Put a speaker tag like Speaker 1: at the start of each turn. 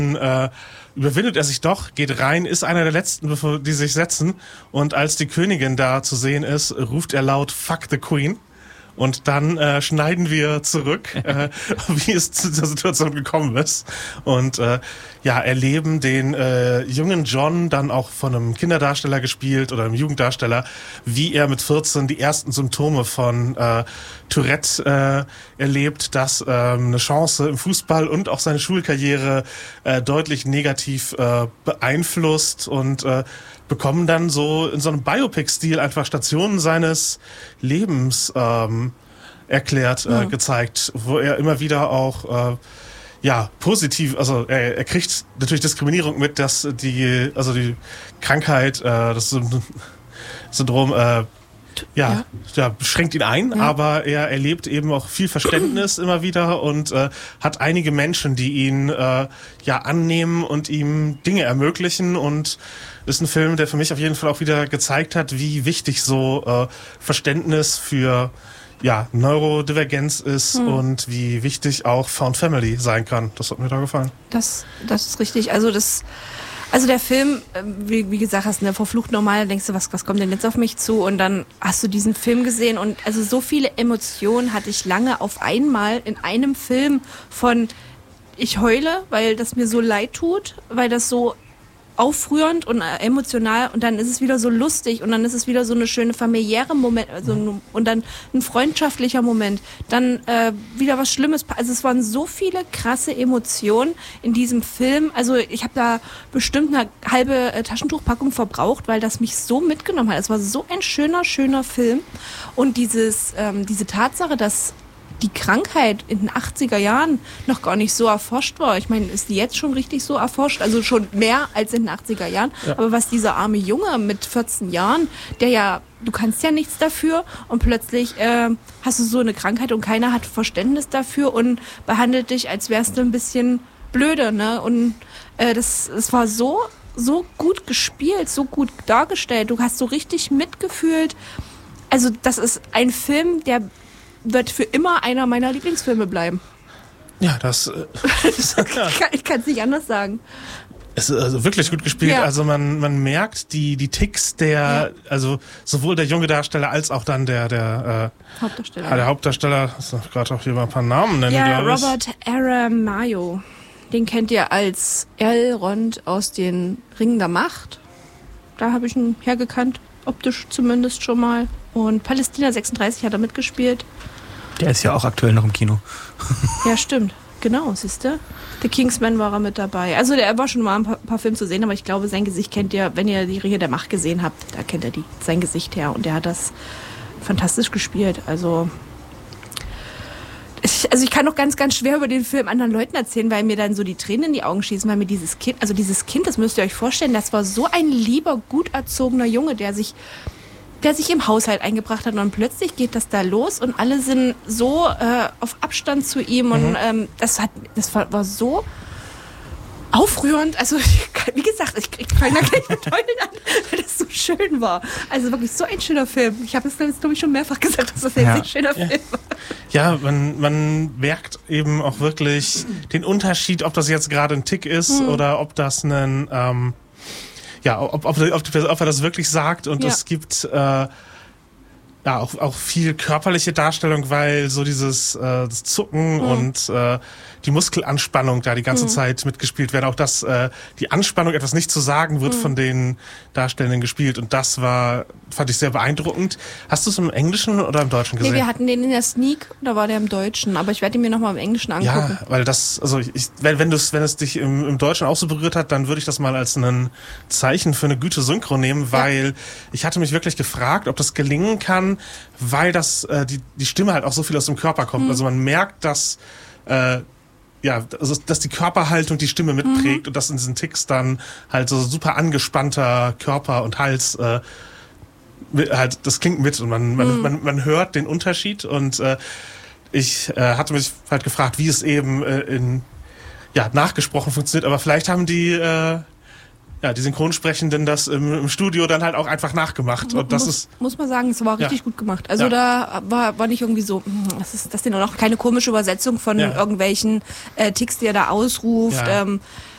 Speaker 1: überwindet er sich doch, geht rein, ist einer der letzten, bevor die sich setzen. Und als die Königin da zu sehen ist, ruft er laut "Fuck the Queen". Und dann schneiden wir zurück, wie es zu der Situation gekommen ist. Und erleben den jungen John, dann auch von einem Kinderdarsteller gespielt oder einem Jugenddarsteller, wie er mit 14 die ersten Symptome von Tourette erlebt, das eine Chance im Fußball und auch seine Schulkarriere deutlich negativ beeinflusst und bekommen dann so in so einem Biopic-Stil einfach Stationen seines Lebens erklärt, gezeigt, wo er immer wieder auch positiv, also er kriegt natürlich Diskriminierung mit, dass die Krankheit, das Syndrom beschränkt ihn ein, aber er erlebt eben auch viel Verständnis immer wieder und hat einige Menschen, die ihn annehmen und ihm Dinge ermöglichen, und ist ein Film, der für mich auf jeden Fall auch wieder gezeigt hat, wie wichtig so Verständnis für Neurodivergenz ist und wie wichtig auch Found Family sein kann. Das hat mir da gefallen.
Speaker 2: Das ist richtig. Also der Film, wie gesagt hast, verflucht normal, denkst du, was kommt denn jetzt auf mich zu? Und dann hast du diesen Film gesehen und also so viele Emotionen hatte ich lange auf einmal in einem Film von ich heule, weil das mir so leid tut, weil das so aufrührend und emotional, und dann ist es wieder so lustig und dann ist es wieder so eine schöne familiäre Moment, und dann ein freundschaftlicher Moment, dann wieder was Schlimmes. Also es waren so viele krasse Emotionen in diesem Film. Also ich habe da bestimmt eine halbe Taschentuchpackung verbraucht, weil das mich so mitgenommen hat. Es war so ein schöner Film, und diese Tatsache, dass die Krankheit in den 80er Jahren noch gar nicht so erforscht war. Ich meine, ist die jetzt schon richtig so erforscht? Also schon mehr als in den 80er Jahren. Ja. Aber was dieser arme Junge mit 14 Jahren, du kannst ja nichts dafür, und plötzlich hast du so eine Krankheit und keiner hat Verständnis dafür und behandelt dich, als wärst du ein bisschen blöde, ne? Und es war so gut gespielt, so gut dargestellt. Du hast so richtig mitgefühlt. Also das ist ein Film, der wird für immer einer meiner Lieblingsfilme bleiben.
Speaker 1: Ja, das
Speaker 2: ich kann es nicht anders sagen.
Speaker 1: Es ist also wirklich gut gespielt. Ja. Also man merkt die Ticks also sowohl der junge Darsteller als auch dann der Hauptdarsteller. Der Hauptdarsteller, das ist gerade auch hier mal ein paar Namen nennen, glaube ich.
Speaker 2: Robert Aramayo. Den kennt ihr als Elrond aus den Ringen der Macht. Da habe ich ihn hergekannt, optisch zumindest schon mal. Und Palästina 36 hat er mitgespielt.
Speaker 3: Der ist ja auch aktuell noch im Kino.
Speaker 2: Ja, stimmt. Genau, siehst du? The Kingsman war er mit dabei. Also er war schon mal ein paar Filme zu sehen, aber ich glaube, sein Gesicht kennt ihr, wenn ihr die Ringe der Macht gesehen habt, da kennt ihr sein Gesicht her. Und der hat das fantastisch gespielt. Also ich kann noch ganz, ganz schwer über den Film anderen Leuten erzählen, weil mir dann so die Tränen in die Augen schießen, weil mir dieses Kind, das müsst ihr euch vorstellen, das war so ein lieber, gut erzogener Junge, der sich im Haushalt eingebracht hat, und plötzlich geht das da los und alle sind so auf Abstand zu ihm, und das war so aufrührend. Also wie gesagt, ich fange da gleich mit Heulen an, weil das so schön war. Also wirklich so ein schöner Film. Ich habe es jetzt, glaube ich, schon mehrfach gesagt, dass das ein sehr schöner Film war.
Speaker 1: Ja, man merkt eben auch wirklich den Unterschied, ob das jetzt gerade ein Tick ist oder ob das ein ob er das wirklich sagt, und es gibt auch viel körperliche Darstellung, weil so das Zucken und die Muskelanspannung da die ganze Zeit mitgespielt werden. Auch dass die Anspannung, etwas nicht zu sagen, wird von den Darstellenden gespielt, und das fand ich sehr beeindruckend. Hast du es im Englischen oder im Deutschen gesehen?
Speaker 2: Nee, wir hatten den in der Sneak, da war der im Deutschen, aber ich werde ihn mir nochmal im Englischen angucken.
Speaker 1: Ja, weil wenn es dich im Deutschen auch so berührt hat, dann würde ich das mal als ein Zeichen für eine gute Synchro nehmen, weil ich hatte mich wirklich gefragt, ob das gelingen kann, weil die Stimme halt auch so viel aus dem Körper kommt. Also man merkt, dass dass die Körperhaltung die Stimme mitprägt und dass in diesen Ticks dann halt so super angespannter Körper und Hals das klingt mit, und man hört den Unterschied, und ich hatte mich halt gefragt, wie es eben nachgesprochen funktioniert, aber vielleicht haben die Synchronsprechenden das im Studio dann halt auch einfach nachgemacht. Und
Speaker 2: muss man sagen, es war richtig gut gemacht. Also da war nicht irgendwie so, das ist noch keine komische Übersetzung von irgendwelchen Ticks, die er da ausruft. Ja.